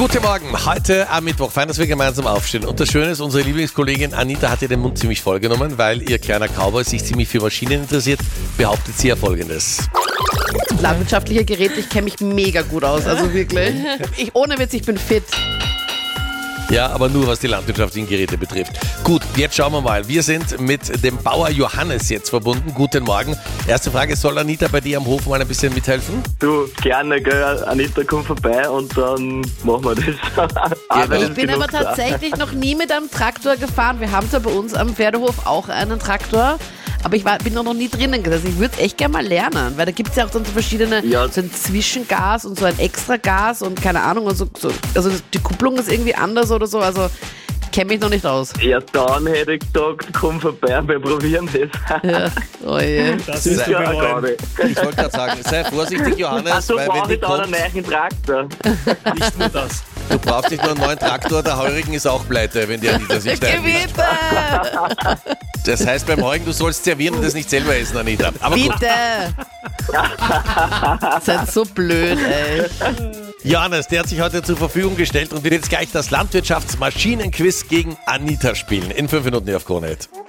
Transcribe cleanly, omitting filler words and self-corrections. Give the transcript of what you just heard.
Guten Morgen, heute am Mittwoch. Fein, dass wir gemeinsam aufstehen. Und das Schöne ist, unsere Lieblingskollegin Anita hat ihr den Mund ziemlich voll genommen, weil ihr kleiner Cowboy sich ziemlich für Maschinen interessiert, behauptet sie ja Folgendes. Landwirtschaftliche Geräte, ich kenne mich mega gut aus, also wirklich. Ohne Witz, ich bin fit. Ja, aber nur was die landwirtschaftlichen Geräte betrifft. Gut, jetzt schauen wir mal. Wir sind mit dem Bauer Johannes jetzt verbunden. Guten Morgen. Erste Frage, soll Anita bei dir am Hof mal ein bisschen mithelfen? Du, gerne, gell? Anita, komm vorbei und dann machen wir das. Ich bin aber tatsächlich noch nie mit einem Traktor gefahren. Wir haben zwar bei uns am Pferdehof auch einen Traktor, aber ich bin noch nie drinnen gesessen. Ich würde es echt gerne mal lernen, weil da gibt es ja auch dann so verschiedene, so ein Zwischengas und so ein Extragas und keine Ahnung. Und so, also die Kupplung ist irgendwie anders oder so, also ich kenne mich noch nicht aus. Ja, dann hätte ich gesagt, komm vorbei, wir probieren das. Ja, oh je. Das ist ja gerade. Ich wollte gerade sagen, sei vorsichtig, Johannes, Achso, weil wenn brauche die ich da einen kommt, neuen Traktor. nicht nur das. du brauchst nicht nur einen neuen Traktor, der Heurigen ist auch pleite, wenn die Anita sich da einmischt. Bitte! Das heißt beim Heurigen, du sollst servieren und das nicht selber essen, Anita. Aber gut. Bitte! Seid so blöd, ey. Johannes, der hat sich heute zur Verfügung gestellt und wird jetzt gleich das Landwirtschaftsmaschinenquiz gegen Anita spielen. In 5 Minuten hier auf Krone Hit.